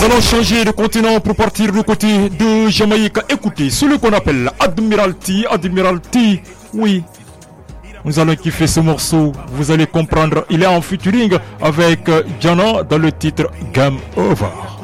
allons changer de continent pour partir du côté de Jamaïque. Écoutez, celui qu'on appelle Admiralty. Admiralty, oui. Nous allons kiffer ce morceau. Vous allez comprendre. Il est en featuring avec Jana dans le titre Game Over.